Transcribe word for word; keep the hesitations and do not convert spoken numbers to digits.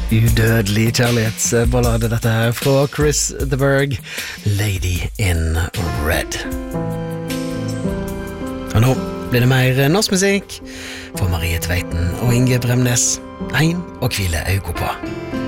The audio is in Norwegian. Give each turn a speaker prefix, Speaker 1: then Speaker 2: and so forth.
Speaker 1: Udødelig kjærlighetsballade dette her fra Chris de Burgh, Lady in Red. Og nå blir det mer norsk musikk fra Marie Tveiten og Inge Bremnes. Ein og hvile øyne på.